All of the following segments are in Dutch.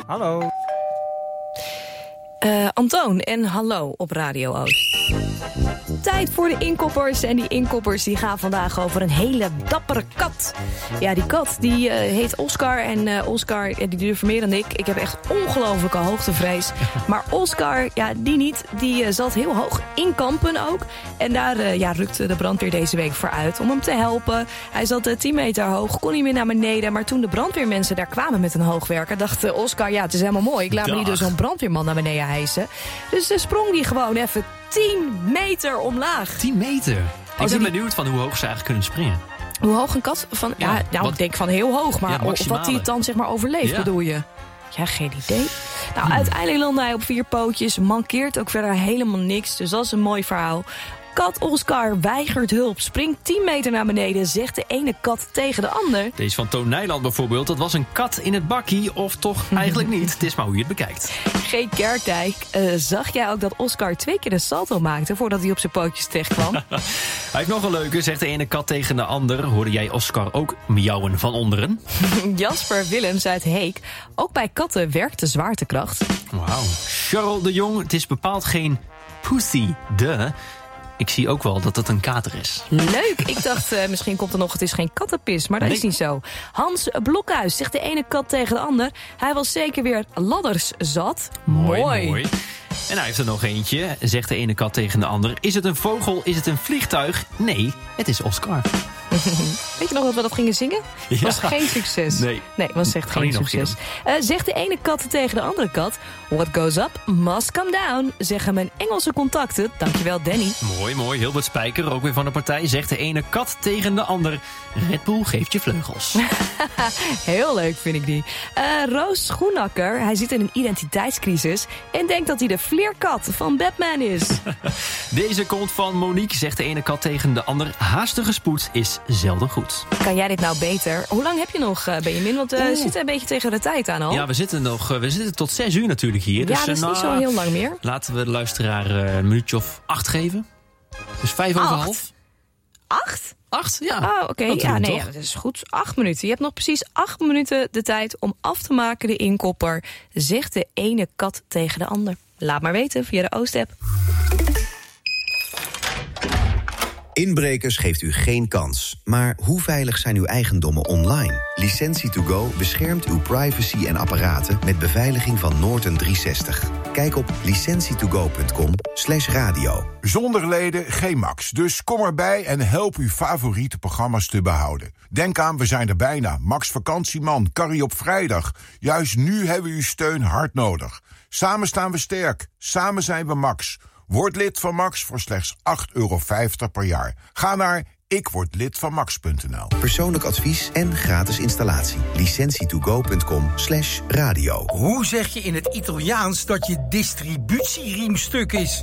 Hallo. Antoon en hallo op Radio Oost. Tijd voor de inkoppers. En die inkoppers die gaan vandaag over een hele dappere kat. Ja, die kat die heet Oscar. En Oscar die durft meer dan ik. Ik heb echt ongelofelijke hoogtevrees. Maar Oscar, ja, die niet. Die zat heel hoog in Kampen ook. En daar rukte de brandweer deze week voor uit om hem te helpen. Hij zat 10 meter hoog, kon niet meer naar beneden. Maar toen de brandweermensen daar kwamen met een hoogwerker, dacht Oscar, ja, het is helemaal mooi. Ik laat me niet door zo'n brandweerman naar beneden hijsen. Dus sprong die gewoon even 10 meter omlaag. 10 meter? Ik ben benieuwd van hoe hoog ze eigenlijk kunnen springen. Hoe hoog een kat? Ik denk van heel hoog. Maar of wat hij het dan zeg maar overleeft, bedoel je? Ja, geen idee. Nou, uiteindelijk landde hij op 4 pootjes. Mankeert ook verder helemaal niks. Dus dat is een mooi verhaal. Kat Oscar weigert hulp, springt 10 meter naar beneden, zegt de ene kat tegen de ander. Deze van Toon Nijland bijvoorbeeld, dat was een kat in het bakkie, of toch eigenlijk niet. Het is maar hoe je het bekijkt. G. Kerkdijk, zag jij ook dat Oscar 2 keer een salto maakte voordat hij op zijn pootjes terecht kwam? Hij heeft nog een leuke, zegt de ene kat tegen de ander. Hoorde jij Oscar ook miauwen van onderen? Jasper Willems uit Heek, ook bij katten werkt de zwaartekracht. Wauw. Charles de Jong, het is bepaald geen pussy, Ik zie ook wel dat het een kater is. Leuk, ik dacht misschien komt er nog, het is geen kattenpis, maar dat is niet zo. Hans Blokhuis zegt de ene kat tegen de ander. Hij was zeker weer ladders zat. Mooi. En hij heeft er nog eentje, zegt de ene kat tegen de ander. Is het een vogel, is het een vliegtuig? Nee, het is Oscar. Weet je nog dat we dat gingen zingen? Ja. Was geen succes. Nee, was echt geen succes. Zegt de ene kat tegen de andere kat. What goes up must come down, zeggen mijn Engelse contacten. Dankjewel, Danny. Mooi. Hilbert Spijker, ook weer van de partij, zegt de ene kat tegen de ander. Red Bull geeft je vleugels. Heel leuk vind ik die. Roos Schoenakker, hij zit in een identiteitscrisis en denkt dat hij de vleerkat van Batman is. Deze komt van Monique, zegt de ene kat tegen de ander. Haastige spoed is zelden goed. Kan jij dit nou beter? Hoe lang heb je nog, Benjamin? Want we zitten een beetje tegen de tijd aan al. Ja, we zitten tot 6 uur natuurlijk hier. Ja, dus, dat is niet zo heel lang meer. Laten we de luisteraar een minuutje of 8 geven. Dus 5 over half. 8? 8, ja. Oh, oké. Ja, nee, dat is goed. 8 minuten. Je hebt nog precies 8 minuten de tijd om af te maken de inkopper, zegt de ene kat tegen de ander. Laat maar weten via de Oost-app. Inbrekers geeft u geen kans. Maar hoe veilig zijn uw eigendommen online? Licentie2Go beschermt uw privacy en apparaten met beveiliging van Norton 360. Kijk op licentie2go.com/radio. Zonder leden geen Max, dus kom erbij en help uw favoriete programma's te behouden. Denk aan, we zijn er bijna. Max Vakantieman, Carrie op vrijdag. Juist nu hebben we uw steun hard nodig. Samen staan we sterk, samen zijn we Max. Word lid van Max voor slechts €8,50 per jaar. Ga naar ikwordlidvanmax.nl. Persoonlijk advies en gratis installatie. licentie2go.com/radio. Hoe zeg je in het Italiaans dat je distributieriem-stuk is?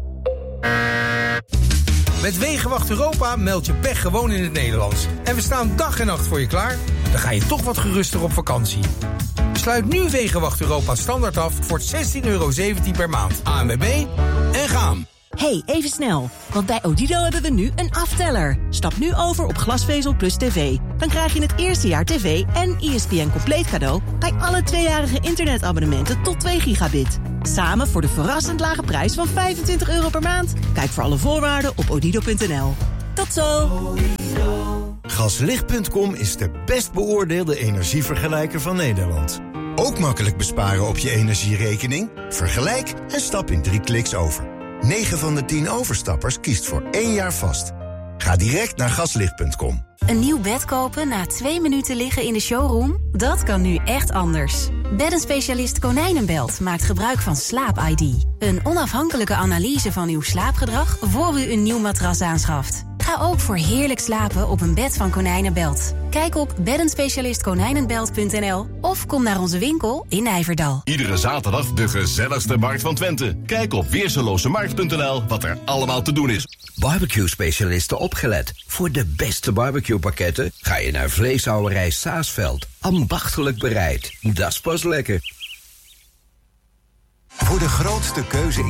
Met Wegenwacht Europa meld je pech gewoon in het Nederlands. En we staan dag en nacht voor je klaar. Dan ga je toch wat geruster op vakantie. Sluit nu Wegenwacht Europa standaard af voor €16,17 per maand. ANWB en gaan. Hey, even snel. Want bij Odido hebben we nu een afteller. Stap nu over op glasvezel plus tv. Dan krijg je het eerste jaar tv en ESPN compleet cadeau bij alle 2-jarige internetabonnementen tot 2 gigabit. Samen voor de verrassend lage prijs van €25 per maand. Kijk voor alle voorwaarden op odido.nl. Tot zo! Gaslicht.com is de best beoordeelde energievergelijker van Nederland. Ook makkelijk besparen op je energierekening? Vergelijk en stap in 3 kliks over. 9 van de 10 overstappers kiest voor 1 jaar vast. Ga direct naar gaslicht.com. Een nieuw bed kopen na 2 minuten liggen in de showroom? Dat kan nu echt anders. Beddenspecialist Konijnenbelt maakt gebruik van Slaap-ID. Een onafhankelijke analyse van uw slaapgedrag voor u een nieuw matras aanschaft. Ga ook voor heerlijk slapen op een bed van Konijnenbelt. Kijk op beddenspecialistkonijnenbelt.nl of kom naar onze winkel in Nijverdal. Iedere zaterdag de gezelligste markt van Twente. Kijk op weerselozemarkt.nl wat er allemaal te doen is. Barbecue-specialisten opgelet. Voor de beste barbecue-pakketten ga je naar Vleeshouwerij Saasveld. Ambachtelijk bereid. Dat is pas lekker. Voor de grootste keuze in